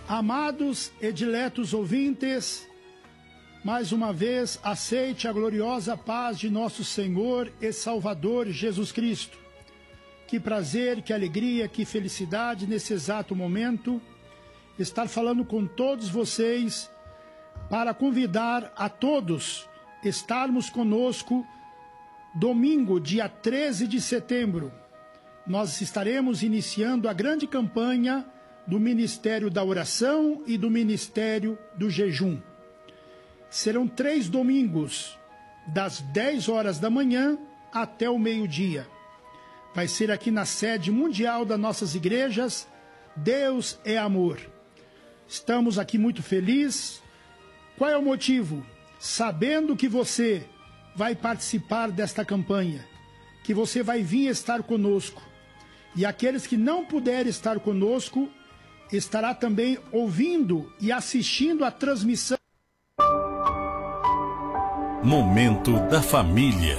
Amados e diletos ouvintes, mais uma vez aceite a gloriosa paz de nosso Senhor e Salvador Jesus Cristo. Que prazer, que alegria, que felicidade nesse exato momento estar falando com todos vocês para convidar a todos estarmos conosco domingo, dia 13 de setembro. Nós estaremos iniciando a grande campanha do Ministério da Oração e do Ministério do Jejum. Serão 3 domingos, das 10 horas da manhã até o meio-dia. Vai ser aqui na sede mundial das nossas igrejas. Deus é amor. Estamos aqui muito felizes. Qual é o motivo? Sabendo que você vai participar desta campanha, que você vai vir estar conosco. E aqueles que não puderem estar conosco, estará também ouvindo e assistindo a transmissão. Momento da Família.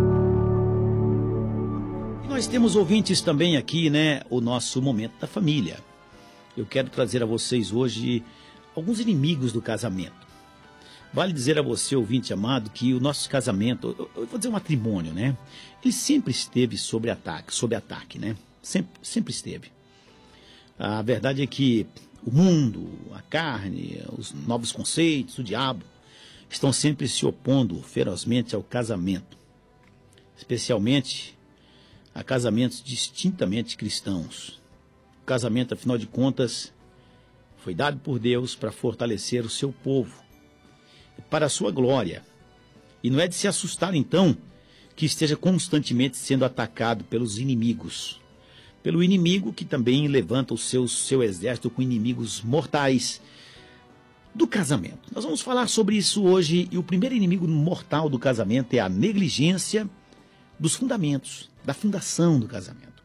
Nós temos ouvintes também aqui, né? O nosso Momento da Família. Eu quero trazer a vocês hoje alguns inimigos do casamento. Vale dizer a você, ouvinte amado, que o nosso casamento, eu vou dizer o matrimônio, né? Ele sempre esteve sob ataque, né? Sempre esteve. A verdade é que o mundo, a carne, os novos conceitos, o diabo, estão sempre se opondo ferozmente ao casamento, especialmente a casamentos distintamente cristãos. O casamento, afinal de contas, foi dado por Deus para fortalecer o seu povo, para a sua glória. E não é de se assustar, então, que esteja constantemente sendo atacado pelos inimigos. Pelo inimigo que também levanta o seu exército com inimigos mortais do casamento. Nós vamos falar sobre isso hoje, e o primeiro inimigo mortal do casamento é a negligência dos fundamentos, da fundação do casamento.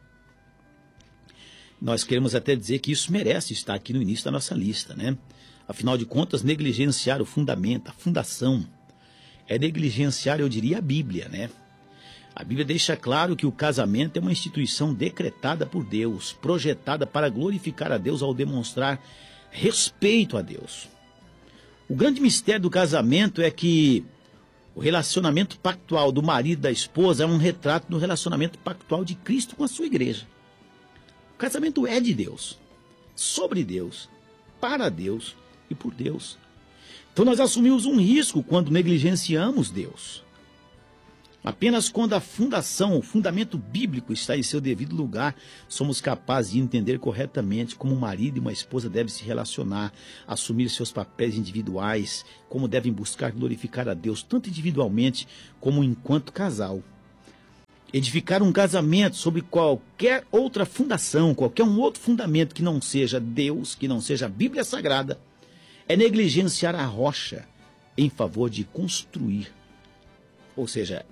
Nós queremos até dizer que isso merece estar aqui no início da nossa lista, né? Afinal de contas, negligenciar o fundamento, a fundação, é negligenciar, eu diria, a Bíblia, né? A Bíblia deixa claro que o casamento é uma instituição decretada por Deus, projetada para glorificar a Deus ao demonstrar respeito a Deus. O grande mistério do casamento é que o relacionamento pactual do marido e da esposa é um retrato do relacionamento pactual de Cristo com a sua igreja. O casamento é de Deus, sobre Deus, para Deus e por Deus. Então nós assumimos um risco quando negligenciamos Deus. Apenas quando a fundação, o fundamento bíblico está em seu devido lugar, somos capazes de entender corretamente como um marido e uma esposa devem se relacionar, assumir seus papéis individuais, como devem buscar glorificar a Deus, tanto individualmente como enquanto casal. Edificar um casamento sobre qualquer outra fundação, qualquer um outro fundamento que não seja Deus, que não seja a Bíblia Sagrada, é negligenciar a rocha em favor de construir. Ou seja,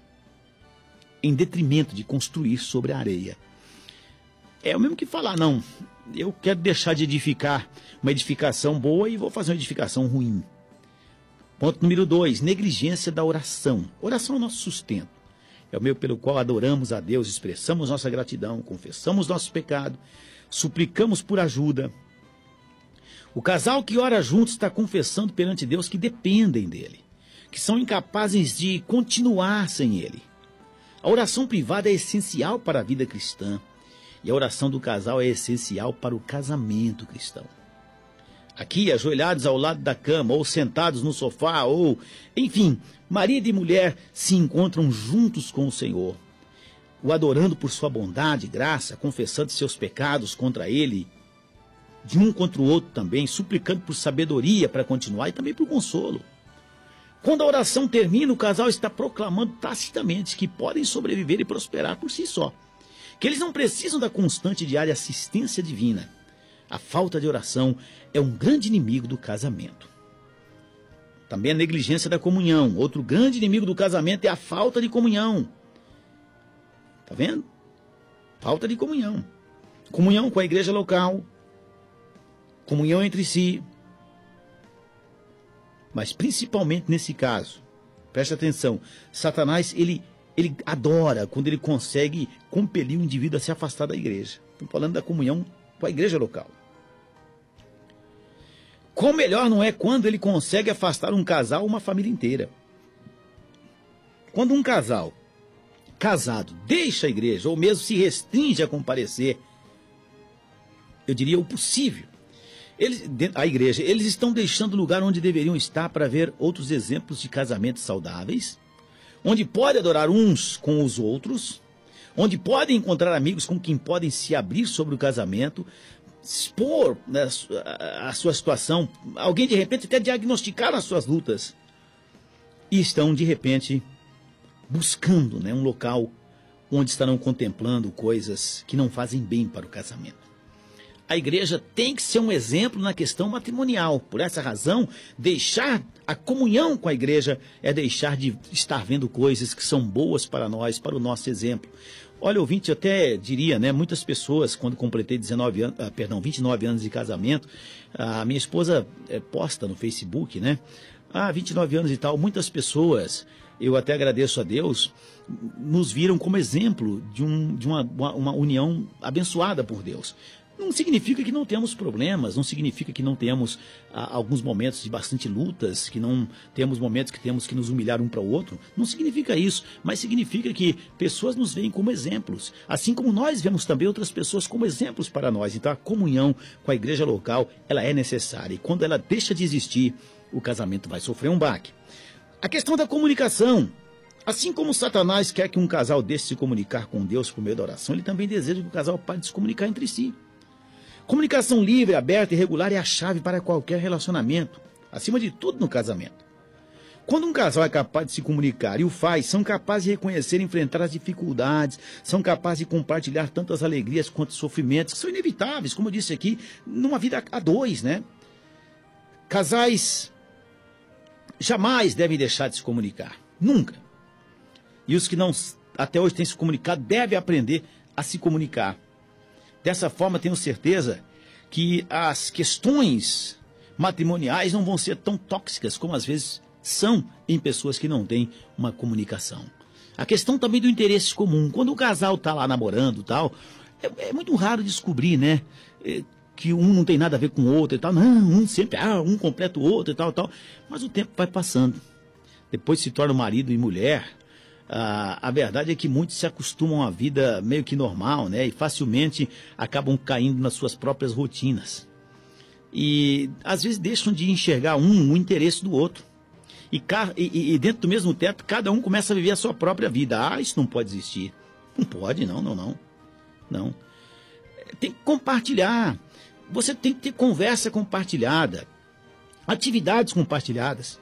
em detrimento de construir sobre a areia. É o mesmo que falar, não, eu quero deixar de edificar uma edificação boa e vou fazer uma edificação ruim. Ponto número 2, negligência da oração. Oração é o nosso sustento. É o meio pelo qual adoramos a Deus, expressamos nossa gratidão, confessamos nosso pecado, suplicamos por ajuda. O casal que ora juntos está confessando perante Deus que dependem dele, que são incapazes de continuar sem ele. A oração privada é essencial para a vida cristã, e a oração do casal é essencial para o casamento cristão. Aqui, ajoelhados ao lado da cama, ou sentados no sofá, ou, enfim, marido e mulher se encontram juntos com o Senhor, o adorando por sua bondade e graça, confessando seus pecados contra ele, de um contra o outro também, suplicando por sabedoria para continuar e também por consolo. Quando a oração termina, o casal está proclamando tacitamente que podem sobreviver e prosperar por si só, que eles não precisam da constante e diária assistência divina. A falta de oração é um grande inimigo do casamento. Também a negligência da comunhão. Outro grande inimigo do casamento é a falta de comunhão. Tá vendo? Falta de comunhão. Comunhão com a igreja local, comunhão entre si. Mas principalmente nesse caso, preste atenção, Satanás, ele adora quando ele consegue compelir o indivíduo a se afastar da igreja. Estou falando da comunhão com a igreja local. Qual melhor não é quando ele consegue afastar um casal ou uma família inteira? Quando um casal casado deixa a igreja ou mesmo se restringe a comparecer, eu diria o possível, a igreja, eles estão deixando o lugar onde deveriam estar para ver outros exemplos de casamentos saudáveis, onde podem adorar uns com os outros, onde podem encontrar amigos com quem podem se abrir sobre o casamento, expor, né, a sua situação, alguém de repente até diagnosticar as suas lutas, e estão de repente buscando, né, um local onde estarão contemplando coisas que não fazem bem para o casamento. A igreja tem que ser um exemplo na questão matrimonial. Por essa razão, deixar a comunhão com a igreja é deixar de estar vendo coisas que são boas para nós, para o nosso exemplo. Olha, ouvinte, eu até diria, né, muitas pessoas, quando completei 29 anos de casamento, a minha esposa posta no Facebook, né, 29 anos e tal, muitas pessoas, eu até agradeço a Deus, nos viram como exemplo de uma união abençoada por Deus. Não significa que não temos problemas, não significa que não temos alguns momentos de bastante lutas, que não temos momentos que temos que nos humilhar um para o outro. Não significa isso, mas significa que pessoas nos veem como exemplos, assim como nós vemos também outras pessoas como exemplos para nós. Então a comunhão com a igreja local, ela é necessária, e quando ela deixa de existir, o casamento vai sofrer um baque. A questão da comunicação. Assim como Satanás quer que um casal deixe de se comunicar com Deus por meio da oração, ele também deseja que o casal pare de se comunicar entre si. Comunicação livre, aberta e regular é a chave para qualquer relacionamento, acima de tudo no casamento. Quando um casal é capaz de se comunicar e o faz, são capazes de reconhecer e enfrentar as dificuldades, são capazes de compartilhar tanto as alegrias quanto os sofrimentos, que são inevitáveis, como eu disse aqui, numa vida a dois, né? Casais jamais devem deixar de se comunicar, nunca. E os que não até hoje têm se comunicado devem aprender a se comunicar. Dessa forma, tenho certeza que as questões matrimoniais não vão ser tão tóxicas como às vezes são em pessoas que não têm uma comunicação. A questão também do interesse comum. Quando o casal está lá namorando e tal, é muito raro descobrir, né, que um não tem nada a ver com o outro e tal. Não, um sempre, um completa o outro e tal, tal. Mas o tempo vai passando. Depois se torna marido e mulher. A verdade é que muitos se acostumam à vida meio que normal, né? E facilmente acabam caindo nas suas próprias rotinas. E às vezes deixam de enxergar o interesse do outro. E dentro do mesmo teto, cada um começa a viver a sua própria vida. Isso não pode existir. Não pode, não. Tem que compartilhar. Você tem que ter conversa compartilhada. Atividades compartilhadas.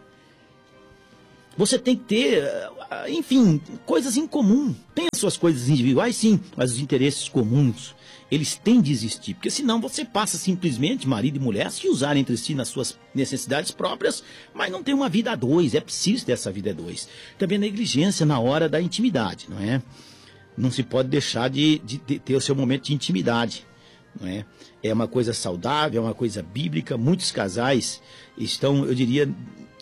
Você tem que ter, enfim, coisas em comum. Tem as suas coisas individuais, sim, mas os interesses comuns, eles têm de existir. Porque senão você passa simplesmente, marido e mulher, a se usarem entre si nas suas necessidades próprias, mas não tem uma vida a dois. É preciso ter essa vida a dois. Também a negligência na hora da intimidade, não é? Não se pode deixar de ter o seu momento de intimidade, não é? É uma coisa saudável, é uma coisa bíblica. Muitos casais estão, eu diria,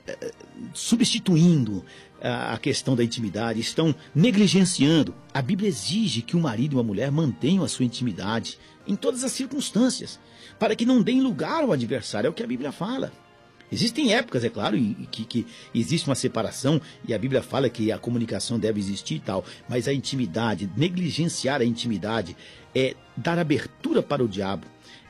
substituindo a questão da intimidade, estão negligenciando. A Bíblia exige que um marido e uma mulher mantenham a sua intimidade em todas as circunstâncias, para que não deem lugar ao adversário, é o que a Bíblia fala. Existem épocas, é claro, que existe uma separação, e a Bíblia fala que a comunicação deve existir e tal, mas a intimidade, negligenciar a intimidade, é dar abertura para o diabo,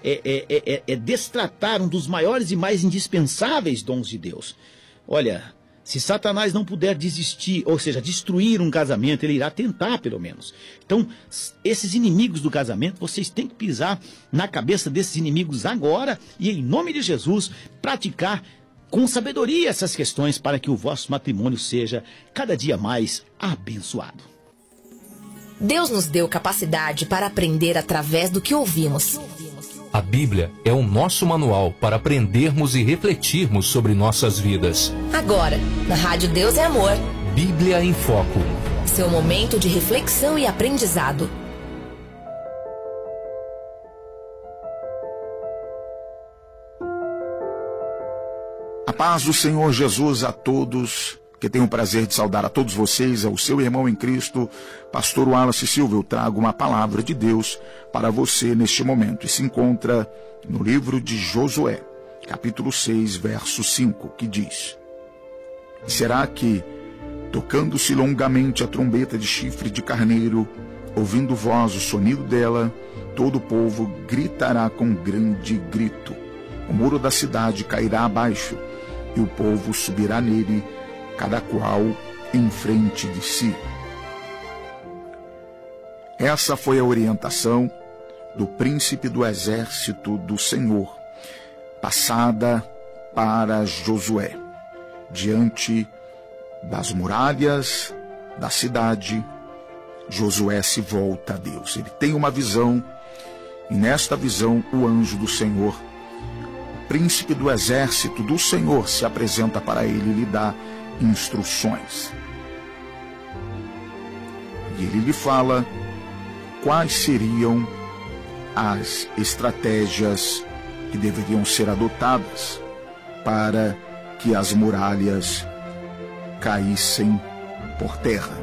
é destratar um dos maiores e mais indispensáveis dons de Deus. Olha, se Satanás não puder desistir, ou seja, destruir um casamento, ele irá tentar pelo menos. Então, esses inimigos do casamento, vocês têm que pisar na cabeça desses inimigos agora e, em nome de Jesus, praticar com sabedoria essas questões para que o vosso matrimônio seja cada dia mais abençoado. Deus nos deu capacidade para aprender através do que ouvimos. A Bíblia é o nosso manual para aprendermos e refletirmos sobre nossas vidas. Agora, na Rádio Deus é Amor. Bíblia em Foco. Seu momento de reflexão e aprendizado. A paz do Senhor Jesus a todos, que tenho o prazer de saudar a todos vocês, ao seu irmão em Cristo, pastor Wallace Silva. Eu trago uma palavra de Deus para você neste momento, e se encontra no livro de Josué, capítulo 6, verso 5, que diz: será que, tocando-se longamente a trombeta de chifre de carneiro, ouvindo voz o sonido dela, todo o povo gritará com grande grito. O muro da cidade cairá abaixo, e o povo subirá nele, cada qual em frente de si. Essa foi a orientação do príncipe do exército do Senhor, passada para Josué, diante das muralhas da cidade. Josué se volta a Deus. Ele tem uma visão, e nesta visão o anjo do Senhor, o príncipe do exército do Senhor, se apresenta para ele e lhe dá instruções. E ele lhe fala quais seriam as estratégias que deveriam ser adotadas para que as muralhas caíssem por terra.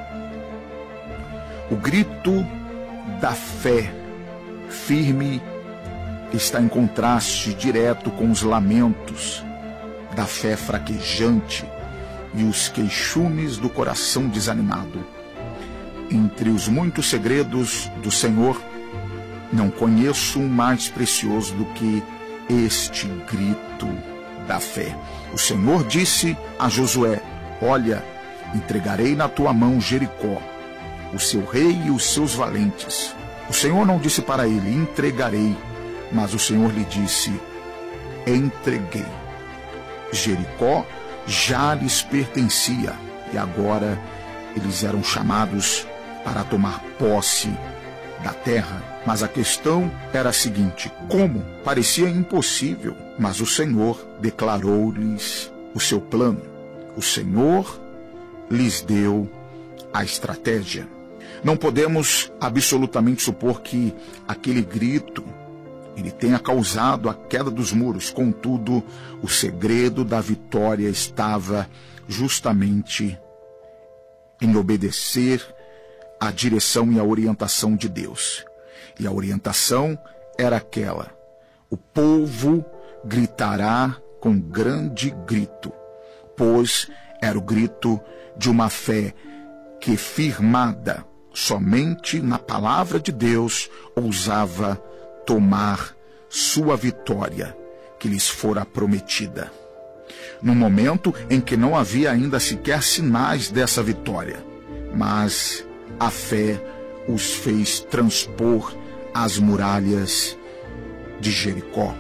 O grito da fé firme está em contraste direto com os lamentos da fé fraquejante e os queixumes do coração desanimado. Entre os muitos segredos do Senhor, não conheço um mais precioso do que este grito da fé. O Senhor disse a Josué: olha, entregarei na tua mão Jericó, o seu rei e os seus valentes. O Senhor não disse para ele: entregarei, mas o Senhor lhe disse: entreguei. Jericó já lhes pertencia, e agora eles eram chamados para tomar posse da terra. Mas a questão era a seguinte: como? Parecia impossível, mas o Senhor declarou-lhes o seu plano. O Senhor lhes deu a estratégia. Não podemos absolutamente supor que aquele grito ele tenha causado a queda dos muros. Contudo, o segredo da vitória estava justamente em obedecer à direção e à orientação de Deus. E a orientação era aquela: o povo gritará com grande grito, pois era o grito de uma fé que, firmada somente na palavra de Deus, ousava tomar sua vitória que lhes fora prometida. No momento em que não havia ainda sequer sinais dessa vitória, mas a fé os fez transpor as muralhas de Jericó.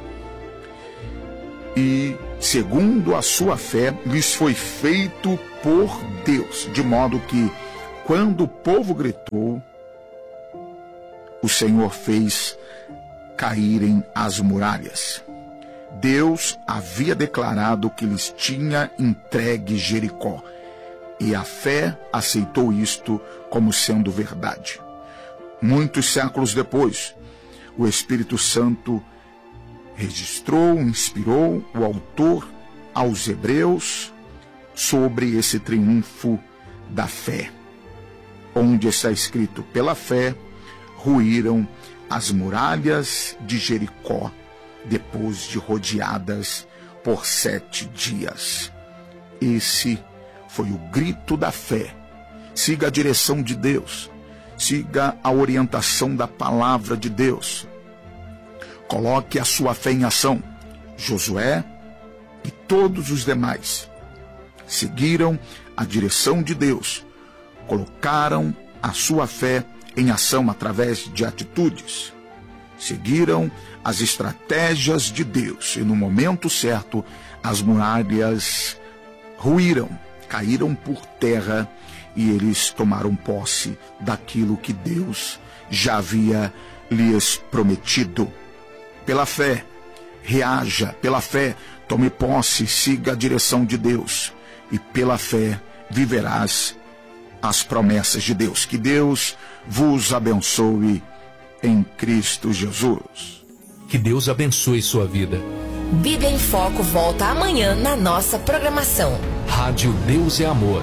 E, segundo a sua fé, lhes foi feito por Deus, de modo que, quando o povo gritou, o Senhor fez caírem as muralhas. Deus havia declarado que lhes tinha entregue Jericó, e a fé aceitou isto como sendo verdade. Muitos séculos depois, o Espírito Santo registrou, inspirou o autor aos Hebreus sobre esse triunfo da fé, onde está escrito: pela fé ruíram as muralhas de Jericó depois de rodeadas por 7 dias. Esse foi o grito da fé. Siga a direção de Deus. Siga a orientação da palavra de Deus. Coloque a sua fé em ação. Josué e todos os demais seguiram a direção de Deus. Colocaram a sua fé em ação através de atitudes. Seguiram as estratégias de Deus. E no momento certo, as muralhas ruíram, caíram por terra, e eles tomaram posse daquilo que Deus já havia lhes prometido. Pela fé, reaja. Pela fé, tome posse, siga a direção de Deus. E pela fé, viverás as promessas de Deus. Que Deus vos abençoe em Cristo Jesus. Que Deus abençoe sua vida. Bíblia em Foco volta amanhã na nossa programação. Rádio Deus é Amor.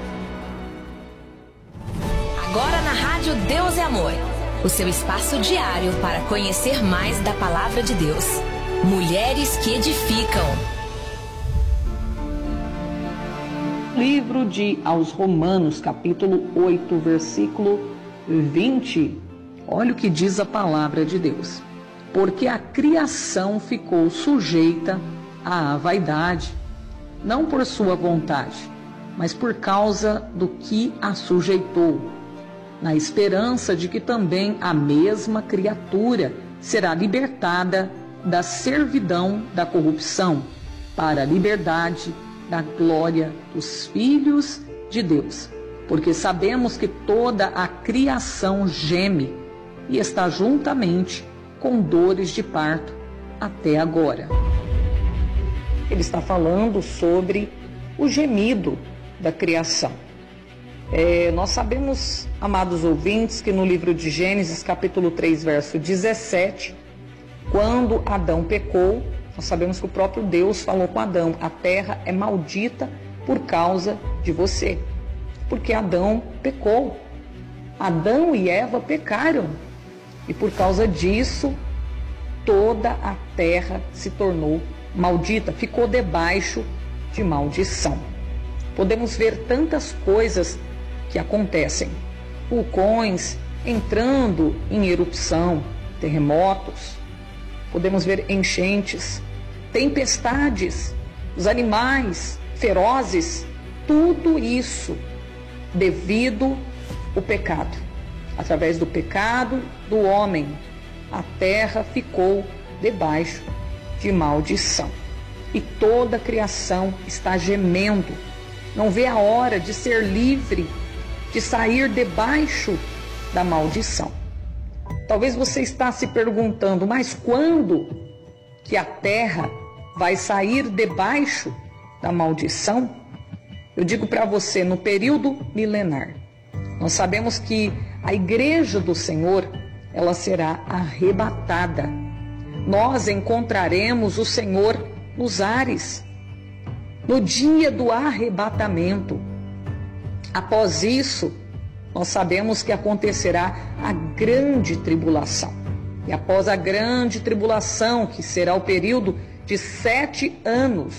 Agora na Rádio Deus é Amor, o seu espaço diário para conhecer mais da Palavra de Deus. Mulheres que edificam. Livro aos Romanos, capítulo 8, versículo 20. Olha o que diz a palavra de Deus. Porque a criação ficou sujeita à vaidade, não por sua vontade, mas por causa do que a sujeitou, na esperança de que também a mesma criatura será libertada da servidão da corrupção, para a liberdade da glória dos filhos de Deus. Porque sabemos que toda a criação geme e está juntamente com dores de parto até agora. Ele está falando sobre o gemido da criação. Nós sabemos, amados ouvintes, que no livro de Gênesis, capítulo 3, verso 17, quando Adão pecou, nós sabemos que o próprio Deus falou com Adão: a terra é maldita por causa de você, porque Adão pecou. Adão e Eva pecaram, e por causa disso, toda a terra se tornou maldita, ficou debaixo de maldição. Podemos ver tantas coisas que acontecem: vulcões entrando em erupção, terremotos, podemos ver enchentes, tempestades, os animais ferozes, tudo isso devido ao pecado. Através do pecado do homem, a terra ficou debaixo de maldição. E toda a criação está gemendo, não vê a hora de ser livre, de sair debaixo da maldição. Talvez você está se perguntando: mas quando que a terra vai sair debaixo da maldição? Eu digo para você, no período milenar. Nós sabemos que a igreja do Senhor, ela será arrebatada. Nós encontraremos o Senhor nos ares, no dia do arrebatamento. Após isso, nós sabemos que acontecerá a grande tribulação. E após a grande tribulação, que será o período de 7 anos,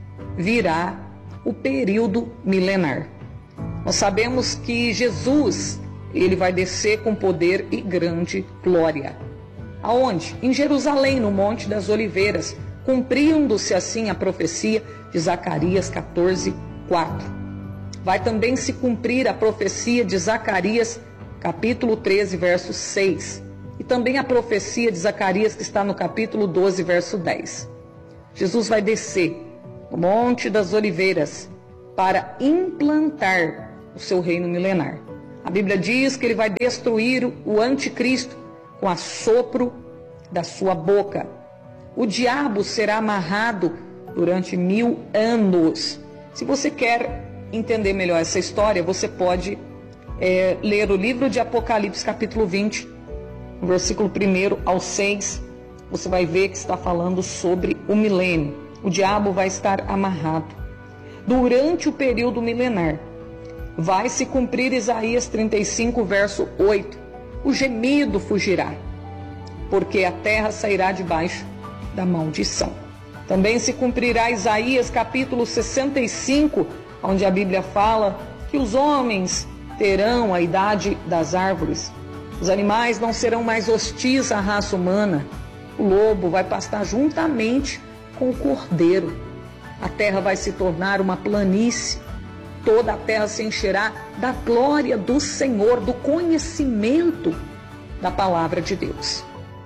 virá o período milenar. Nós sabemos que Jesus, ele vai descer com poder e grande glória. Aonde? Em Jerusalém, no Monte das Oliveiras, cumprindo-se assim a profecia de Zacarias 14, 4. Vai também se cumprir a profecia de Zacarias, capítulo 13, verso 6. E também a profecia de Zacarias, que está no capítulo 12, verso 10. Jesus vai descer no Monte das Oliveiras para implantar o seu reino milenar. A Bíblia diz que ele vai destruir o anticristo com assopro da sua boca. O diabo será amarrado durante 1000 anos. Se você quer entender melhor essa história, você pode ler o livro de Apocalipse, capítulo 20, versículo 1 ao 6. Você vai ver que está falando sobre o milênio. O diabo vai estar amarrado. Durante o período milenar, vai se cumprir Isaías 35, verso 8. O gemido fugirá, porque a terra sairá debaixo da maldição. Também se cumprirá Isaías capítulo 65, onde a Bíblia fala que os homens terão a idade das árvores. Os animais não serão mais hostis à raça humana. O lobo vai pastar juntamente com o cordeiro. A terra vai se tornar uma planície. Toda a terra se encherá da glória do Senhor, do conhecimento da palavra de Deus.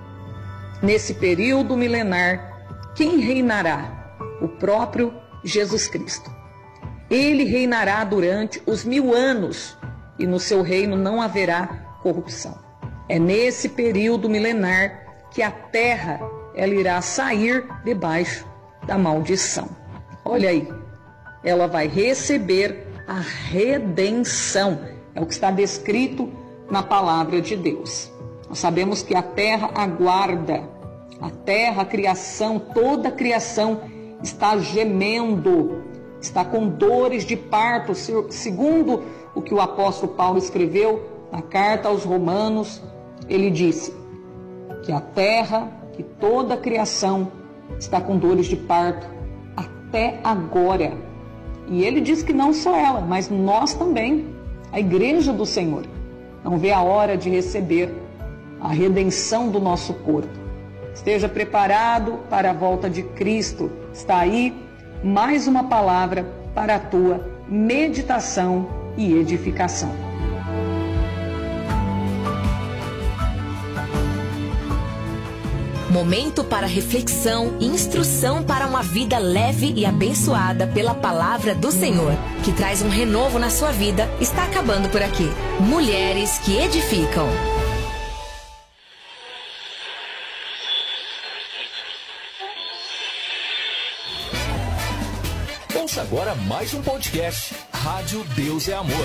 Nesse período milenar, quem reinará? O próprio Jesus Cristo. Ele reinará durante os 1000 anos e no seu reino não haverá corrupção. É nesse período milenar que a terra ela irá sair debaixo da maldição. Olha aí, ela vai receber a redenção. É o que está descrito na palavra de Deus. Nós sabemos que a terra aguarda, a terra, a criação, toda a criação está gemendo, está com dores de parto, segundo o que o apóstolo Paulo escreveu na carta aos Romanos. Ele disse que a terra, que toda a criação está com dores de parto até agora. E ele diz que não só ela, mas nós também, a igreja do Senhor, não vê a hora de receber a redenção do nosso corpo. Esteja preparado para a volta de Cristo. Está aí mais uma palavra para a tua meditação e edificação. Momento para reflexão e instrução para uma vida leve e abençoada pela palavra do Senhor, que traz um renovo na sua vida, está acabando por aqui. Mulheres que edificam. Ouça agora mais um podcast, Rádio Deus é Amor.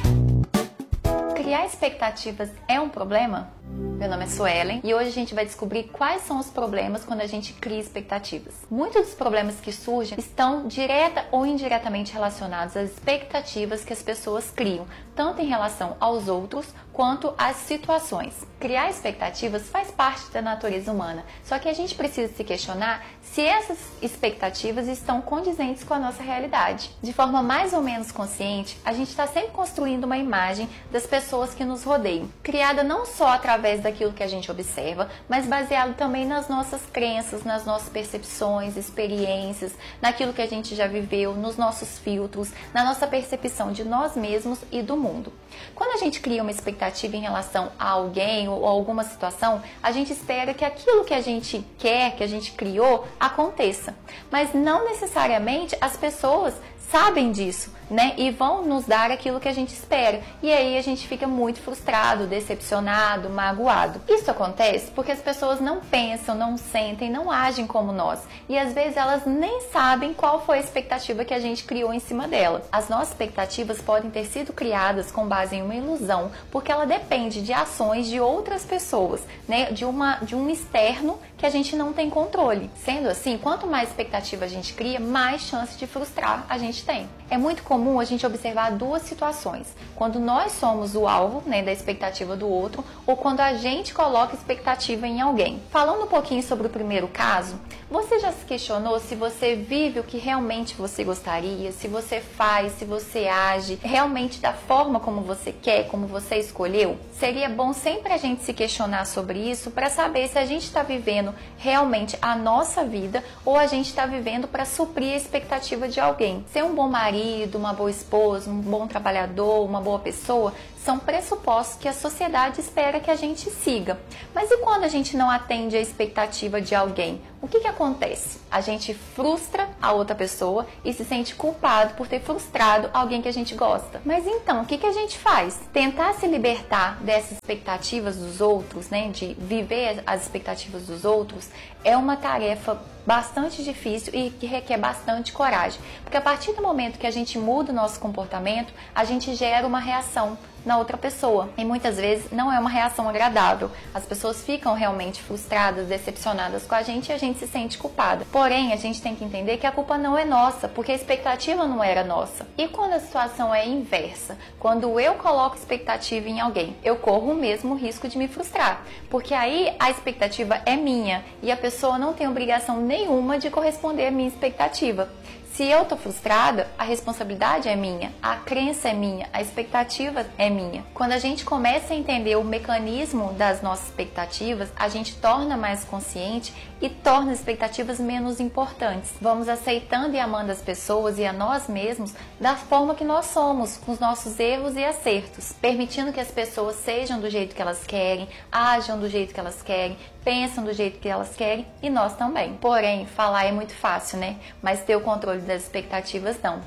Criar expectativas é um problema? Meu nome é Suelen e hoje a gente vai descobrir quais são os problemas quando a gente cria expectativas. Muitos dos problemas que surgem estão direta ou indiretamente relacionados às expectativas que as pessoas criam, tanto em relação aos outros quanto às situações. Criar expectativas faz parte da natureza humana, só que a gente precisa se questionar se essas expectativas estão condizentes com a nossa realidade. De forma mais ou menos consciente, a gente está sempre construindo uma imagem das pessoas que nos rodeiam, criada não só através daquilo que a gente observa, mas baseado também nas nossas crenças, nas nossas percepções, experiências, naquilo que a gente já viveu, nos nossos filtros, na nossa percepção de nós mesmos e do mundo. Quando a gente cria uma expectativa em relação a alguém ou a alguma situação, a gente espera que aquilo que a gente quer, que a gente criou, aconteça. Mas não necessariamente as pessoas sabem disso, né? E vão nos dar aquilo que a gente espera. E aí a gente fica muito frustrado, decepcionado, magoado. Isso acontece porque as pessoas não pensam, não sentem, não agem como nós. E às vezes elas nem sabem qual foi a expectativa que a gente criou em cima dela. As nossas expectativas podem ter sido criadas com base em uma ilusão, porque ela depende de ações de outras pessoas, né? De um externo que a gente não tem controle. Sendo assim, quanto mais expectativa a gente cria, mais chance de frustrar a gente tem. É muito comum a gente observar duas situações. Quando nós somos o alvo, né, da expectativa do outro, ou quando a gente coloca expectativa em alguém. Falando um pouquinho sobre o primeiro caso, você já se questionou se você vive o que realmente você gostaria, se você faz, se você age realmente da forma como você quer, como você escolheu? Seria bom sempre a gente se questionar sobre isso para saber se a gente está vivendo realmente a nossa vida ou a gente está vivendo para suprir a expectativa de alguém. Ser um bom marido, uma boa esposa, um bom trabalhador, uma boa pessoa, são pressupostos que a sociedade espera que a gente siga. Mas e quando a gente não atende à expectativa de alguém? O que acontece? A gente frustra a outra pessoa e se sente culpado por ter frustrado alguém que a gente gosta. Mas então, o que a gente faz? Tentar se libertar dessas expectativas dos outros, né? De viver as expectativas dos outros, é uma tarefa bastante difícil e que requer bastante coragem. Porque a partir do momento que a gente muda o nosso comportamento, a gente gera uma reação na outra pessoa. E muitas vezes não é uma reação agradável. As pessoas ficam realmente frustradas, decepcionadas com a gente e a gente se sente culpada. Porém, a gente tem que entender que a culpa não é nossa, porque a expectativa não era nossa. E quando a situação é inversa? Quando eu coloco expectativa em alguém, eu corro o mesmo risco de me frustrar. Porque aí a expectativa é minha e a pessoa não tem obrigação nenhuma de corresponder à minha expectativa. Se eu tô frustrada, a responsabilidade é minha, a crença é minha, a expectativa é minha. Quando a gente começa a entender o mecanismo das nossas expectativas, a gente torna mais consciente e torna as expectativas menos importantes. Vamos aceitando e amando as pessoas e a nós mesmos da forma que nós somos, com os nossos erros e acertos, permitindo que as pessoas sejam do jeito que elas querem, ajam do jeito que elas querem, pensam do jeito que elas querem e nós também. Porém, falar é muito fácil, né? Mas ter o controle das expectativas não.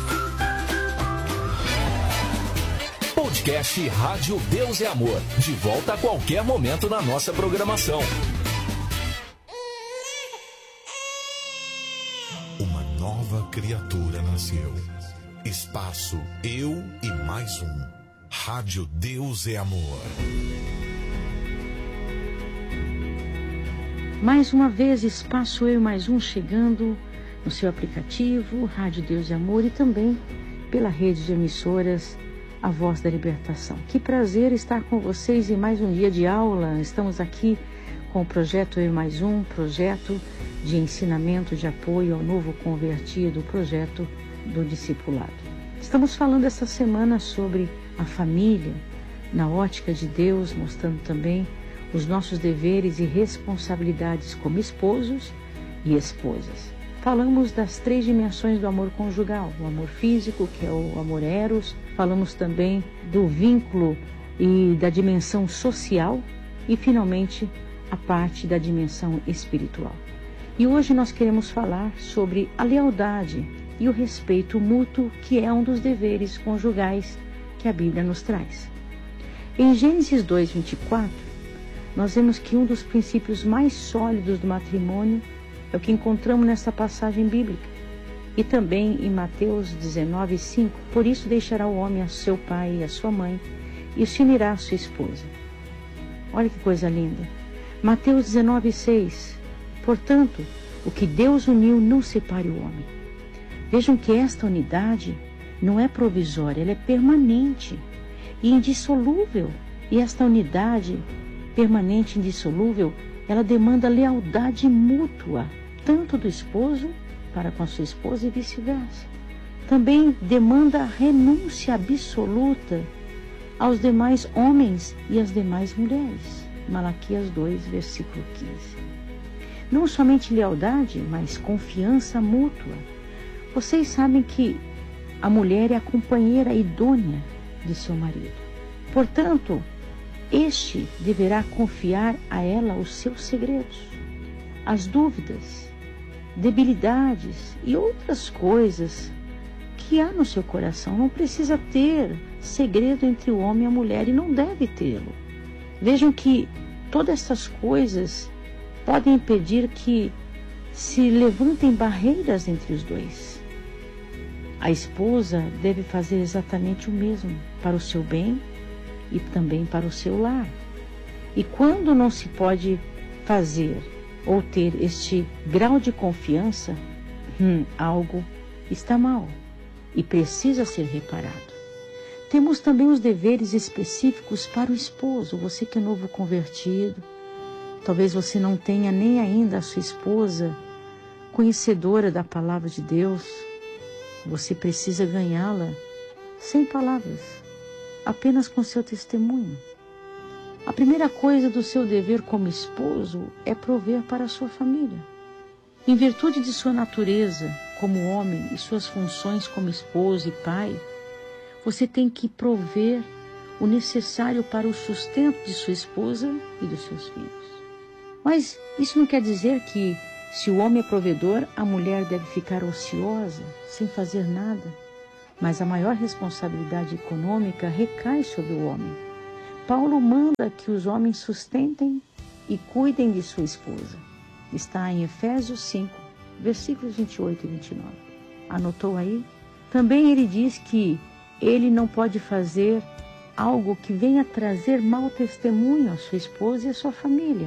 Podcast Rádio Deus é Amor. De volta a qualquer momento na nossa programação. Uma nova criatura nasceu. Espaço Eu e Mais Um. Rádio Deus é Amor. Mais uma vez, Espaço Eu e Mais Um chegando no seu aplicativo, Rádio Deus e Amor, e também pela rede de emissoras A Voz da Libertação. Que prazer estar com vocês em mais um dia de aula. Estamos aqui com o projeto Eu Mais Um, projeto de ensinamento de apoio ao novo convertido, projeto do discipulado. Estamos falando essa semana sobre a família, na ótica de Deus, mostrando também os nossos deveres e responsabilidades como esposos e esposas. Falamos das 3 dimensões do amor conjugal, o amor físico, que é o amor eros, falamos também do vínculo e da dimensão social e, finalmente, a parte da dimensão espiritual. E hoje nós queremos falar sobre a lealdade e o respeito mútuo, que é um dos deveres conjugais que a Bíblia nos traz. Em Gênesis 2:24, nós vemos que um dos princípios mais sólidos do matrimônio é o que encontramos nessa passagem bíblica. E também em Mateus 19:5, por isso deixará o homem a seu pai e a sua mãe e se unirá à sua esposa. Olha que coisa linda. Mateus 19:6, portanto, o que Deus uniu não separe o homem. Vejam que esta unidade não é provisória, ela é permanente e indissolúvel. E esta unidade permanente e indissolúvel, ela demanda lealdade mútua, tanto do esposo para com a sua esposa e vice-versa. Também demanda renúncia absoluta aos demais homens e às demais mulheres. Malaquias 2, versículo 15. Não somente lealdade, mas confiança mútua. Vocês sabem que a mulher é a companheira idônea de seu marido. Portanto, este deverá confiar a ela os seus segredos, as dúvidas, debilidades e outras coisas que há no seu coração. Não precisa ter segredo entre o homem e a mulher, e não deve tê-lo. Vejam que todas essas coisas podem impedir que se levantem barreiras entre os dois. A esposa deve fazer exatamente o mesmo para o seu bem e também para o seu lar. E quando não se pode fazer ou ter este grau de confiança, algo está mal e precisa ser reparado. Temos também os deveres específicos para o esposo. Você que é novo convertido, talvez você não tenha nem ainda a sua esposa conhecedora da palavra de Deus. Você precisa ganhá-la sem palavras, apenas com seu testemunho. A primeira coisa do seu dever como esposo é prover para a sua família. Em virtude de sua natureza como homem e suas funções como esposo e pai, você tem que prover o necessário para o sustento de sua esposa e dos seus filhos. Mas isso não quer dizer que, se o homem é provedor, a mulher deve ficar ociosa, sem fazer nada. Mas a maior responsabilidade econômica recai sobre o homem. Paulo manda que os homens sustentem e cuidem de sua esposa. Está em Efésios 5, versículos 28 e 29. Anotou aí? Também ele diz que ele não pode fazer algo que venha trazer mau testemunho à sua esposa e à sua família.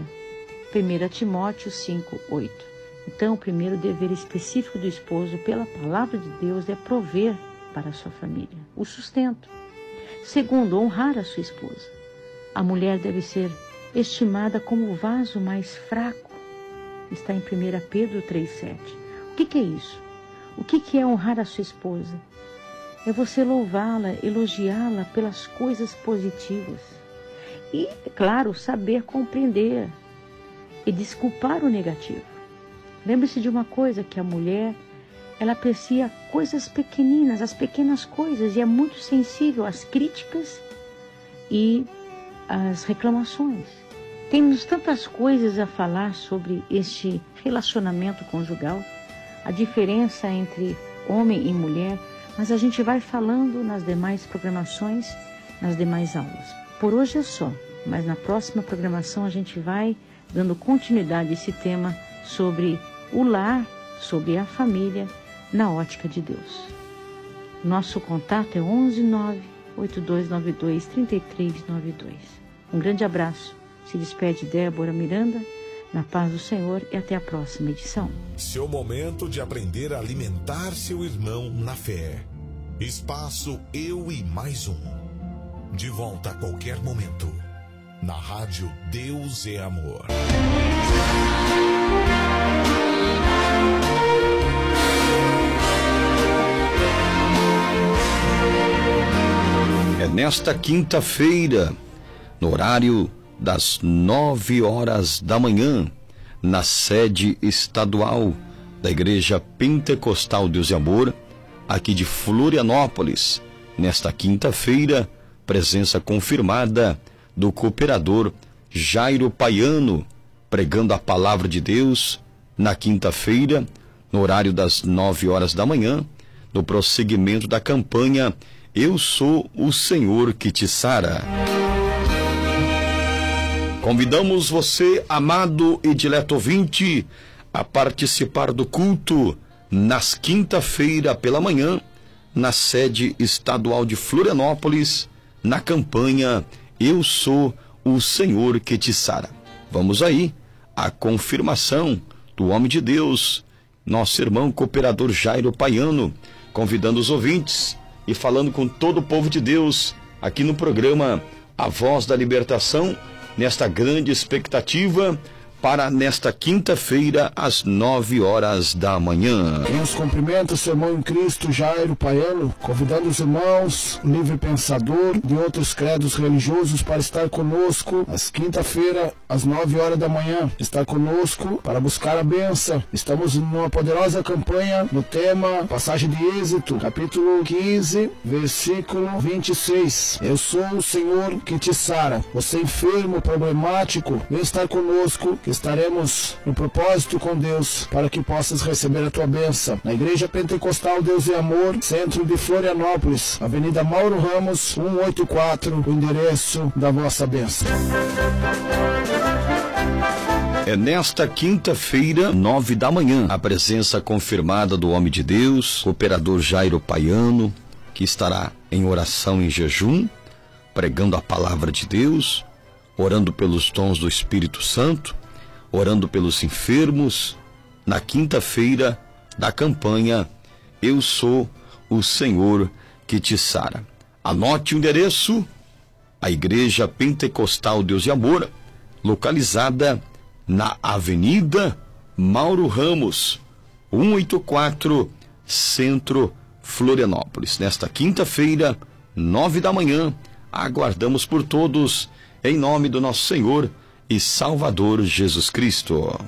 1 Timóteo 5, 8. Então, o primeiro dever específico do esposo, pela palavra de Deus, é prover para a sua família o sustento. Segundo, honrar a sua esposa. A mulher deve ser estimada como o vaso mais fraco. Está em 1 Pedro 3,7. O que é isso? O que é honrar a sua esposa? É você louvá-la, elogiá-la pelas coisas positivas. E, é claro, saber compreender e desculpar o negativo. Lembre-se de uma coisa, que a mulher, ela aprecia coisas pequeninas, as pequenas coisas, e é muito sensível às críticas e às reclamações. Temos tantas coisas a falar sobre este relacionamento conjugal, a diferença entre homem e mulher, mas a gente vai falando nas demais programações, nas demais aulas. Por hoje é só, mas na próxima programação a gente vai dando continuidade a esse tema sobre o lar, sobre a família, na ótica de Deus. Nosso contato é 119-8292-3392. Um grande abraço. Se despede Débora Miranda, na paz do Senhor, e até a próxima edição. Seu momento de aprender a alimentar seu irmão na fé. Espaço Eu e Mais Um. De volta a qualquer momento. na Rádio Deus é Amor. É nesta quinta-feira, no horário das 9 horas da manhã, na sede estadual da Igreja Pentecostal Deus e Amor, aqui de Florianópolis. Nesta quinta-feira, presença confirmada do cooperador Jairo Paiano, pregando a palavra de Deus na quinta-feira, no horário das 9 horas da manhã, no prosseguimento da campanha Eu Sou o Senhor que te sara. Convidamos você, amado e dileto ouvinte, a participar do culto nas quinta-feira pela manhã, na sede estadual de Florianópolis, na campanha Eu Sou o Senhor que te sara. Vamos aí, a confirmação do homem de Deus, nosso irmão cooperador Jairo Paiano, convidando os ouvintes e falando com todo o povo de Deus, aqui no programa A Voz da Libertação, nesta grande expectativa para nesta quinta-feira, às 9 horas da manhã. Em os cumprimentos, seu irmão em Cristo, Jairo Paiano, convidando os irmãos, livre pensador, de outros credos religiosos, para estar conosco, às quinta-feira, às 9 horas da manhã, estar conosco para buscar a bênção. Estamos numa poderosa campanha no tema, passagem de Êxodo, capítulo 15, versículo 26. Eu sou o Senhor que te sara. Você enfermo, problemático, vem estar conosco, que estaremos no propósito com Deus, para que possas receber a tua bênção. Na Igreja Pentecostal Deus é Amor, centro de Florianópolis, Avenida Mauro Ramos, 184, o endereço da vossa bênção. É nesta quinta-feira, 9 da manhã, a presença confirmada do homem de Deus, cooperador Jairo Paiano, que estará em oração e jejum, pregando a palavra de Deus, orando pelos dons do Espírito Santo, orando pelos enfermos, na quinta-feira da campanha Eu Sou o Senhor que te sara. Anote o endereço, a Igreja Pentecostal Deus e Amor, localizada na Avenida Mauro Ramos, 184, Centro, Florianópolis. Nesta quinta-feira, 9 da manhã, aguardamos por todos, em nome do nosso Senhor e Salvador Jesus Cristo.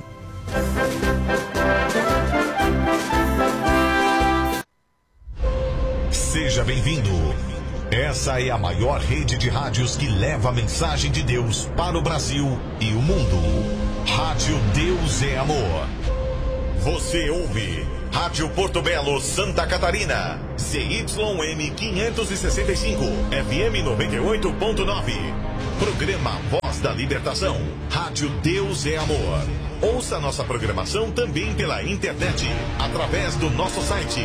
Seja bem-vindo. Essa é a maior rede de rádios que leva a mensagem de Deus para o Brasil e o mundo. Rádio Deus é Amor. Você ouve Rádio Porto Belo, Santa Catarina, CYM 565, FM 98.9. Programa Voz da Libertação, Rádio Deus é Amor. Ouça nossa programação também pela internet, através do nosso site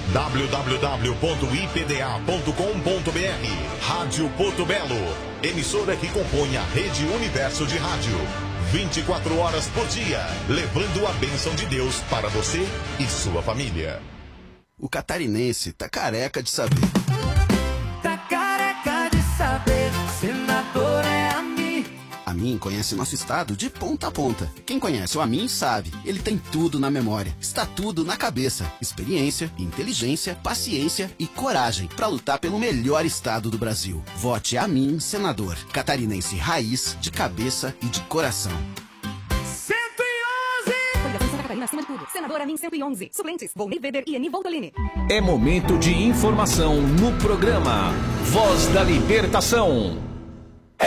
www.ipda.com.br. Rádio Porto Belo, emissora que compõe a Rede Universo de Rádio. 24 horas por dia, levando a bênção de Deus para você e sua família. O catarinense tá careca de saber. Tá careca de saber, senador é a mim. A mim conhece nosso estado de ponta a ponta. Quem conhece o Amin sabe, ele tem tudo na memória, está tudo na cabeça. Experiência, inteligência, paciência e coragem para lutar pelo melhor estado do Brasil. Vote Amin, senador. Catarinense raiz, de cabeça e de coração. 111! Coligação Santa Catarina acima de tudo. Senador Amin 111. Suplentes, Volney Weber e Eni Voltolini. É momento de informação no programa Voz da Libertação.